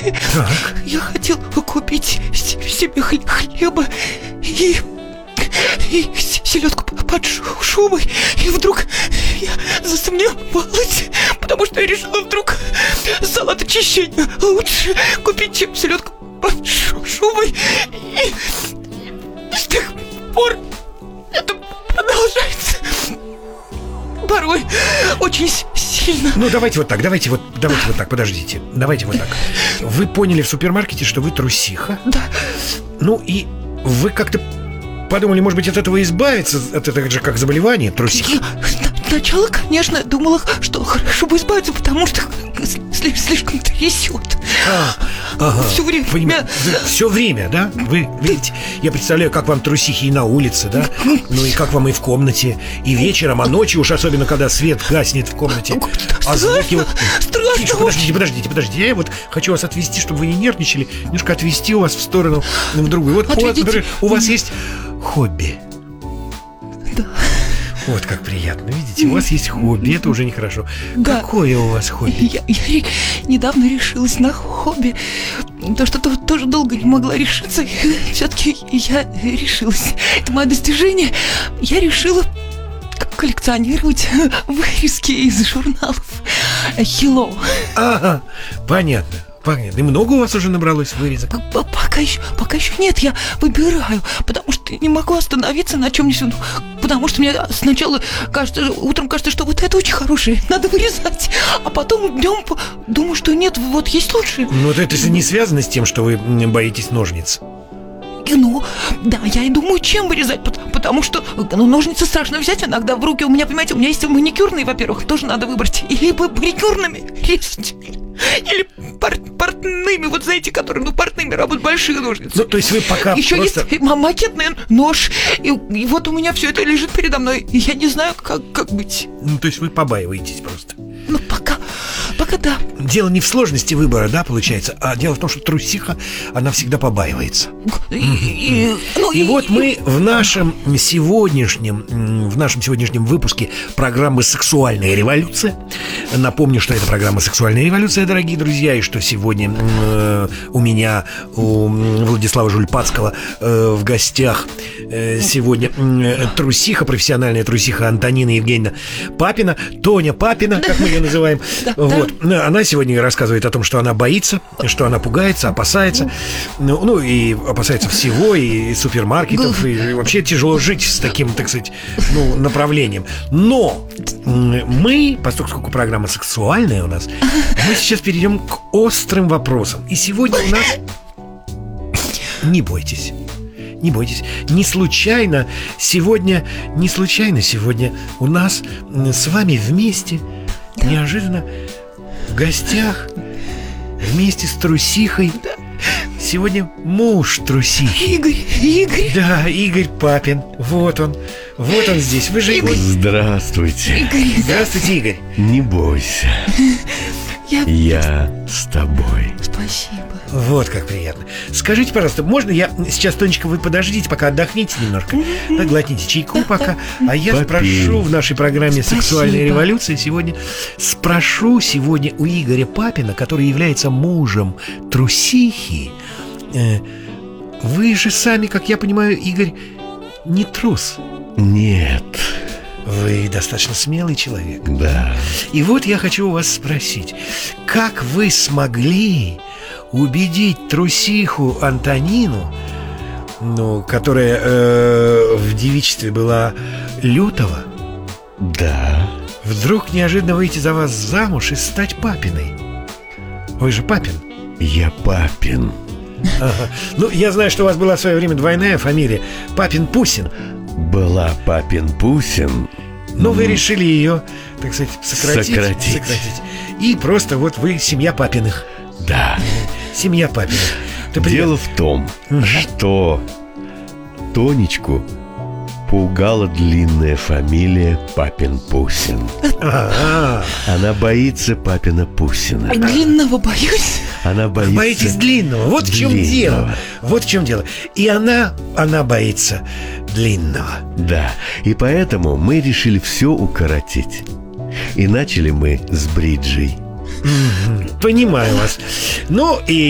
Так. Я хотел купить себе хлеба и селедку под шубой. И вдруг я засомневалась, потому что я решила, вдруг салат очищения лучше купить, чем селедку под шубой. И с тех пор это продолжается. Порой очень сильно. Ну, давайте вот так, подождите. Давайте вот так. Вы поняли в супермаркете, что вы трусиха. Да. Ну, и вы как-то подумали, может быть, от этого избавиться? Это же как заболевание, трусихи. Сначала, конечно, думала, что хорошо бы избавиться, потому что слишком трясет. Ага. Все время. Все время, да? Вы видите, я представляю, как вам трусихи и на улице, да? Ну и как вам и в комнате, и вечером, а ночью уж особенно, когда свет гаснет в комнате. А звуки вот... Страшно. Тише, подождите. Я вот хочу вас отвести, чтобы вы не нервничали. Немножко отвести вас в сторону, в другую. Вот, например, у вас есть хобби. Да. Вот как приятно, видите, у вас есть хобби, это уже нехорошо. Да. Какое у вас хобби? Я недавно решилась на хобби. То, что тоже долго не могла решиться. Все-таки я решилась. Это мое достижение. Я решила коллекционировать вырезки из журналов Hello. Ага, понятно. И много у вас уже набралось вырезок? Пока еще нет, я выбираю, потому что не могу остановиться на чем-нибудь. Потому что мне сначала утром кажется, что вот это очень хорошее, надо вырезать. А потом днем думаю, что нет, вот есть лучшее. Ну вот это же не связано с тем, что вы боитесь ножниц. Ну, да, я и думаю, чем вырезать, потому что ножницы страшно взять иногда в руки. У меня, понимаете, у меня есть маникюрные, во-первых, тоже надо выбрать. Либо маникюрными резать, или портными, вот знаете, которые, портными работают, большие ножницы. Ну, то есть вы пока еще просто... есть макетный нож, и вот у меня все это лежит передо мной, и я не знаю, как быть. Ну, то есть вы побаиваетесь просто. Ну, пока да. Дело не в сложности выбора, да, получается, а дело в том, что трусиха, она всегда побаивается. И вот мы в нашем сегодняшнем выпуске программы «Сексуальная революция». Напомню, что это программа «Сексуальная революция», дорогие друзья, и что сегодня у меня, у Владислава Жульпацкого в гостях сегодня трусиха, профессиональная трусиха Антонина Евгеньевна Папина, Тоня Папина, как мы ее называем. Вот. Она сегодня рассказывает о том, что она боится, что она пугается, опасается. Ну и опасается всего, и супермаркетов, и вообще тяжело жить с таким, так сказать, направлением. Но мы, поскольку программа сексуальная у нас, мы сейчас перейдем к острым вопросам. И сегодня у нас... Не бойтесь. Не случайно сегодня у нас с вами вместе, неожиданно в гостях, вместе с трусихой, сегодня муж трусихи. Игорь. Да, Игорь Папин. Вот он здесь. Вы же его... Здравствуйте. Игорь. Здравствуйте, Игорь. Не бойся. Я с тобой. Спасибо. Вот как приятно. Скажите, пожалуйста, можно я сейчас, Тонечка, вы подождите, пока отдохните немножко, глотните чайку пока, а я спрошу в нашей программе «Сексуальная революция» сегодня у Игоря Папина, который является мужем трусихи. Вы же сами, как я понимаю, Игорь, не трус. Нет. Вы достаточно смелый человек. Да. И вот я хочу у вас спросить, как вы смогли убедить трусиху Антонину, которая в девичестве была Лютова, да, вдруг неожиданно выйти за вас замуж и стать Папиной? Вы же Папин. Я Папин. Ага. Ну, я знаю, что у вас была в свое время двойная фамилия Папин-Пусин. Была Папин-Пусин. Но вы решили ее, так сказать, сократить. И просто вот вы семья Папиных. Да. Семья Папиных. Дело в том, что Тонечку пугала длинная фамилия Папин-Пусин. Она боится Папина Пусина. Длинного боюсь. Она боится... Боитесь длинного. Вот в чем дело. Вот в чем дело. И она боится длинного. Да. И поэтому мы решили все укоротить. И начали мы с Бриджей. Понимаю вас. Ну и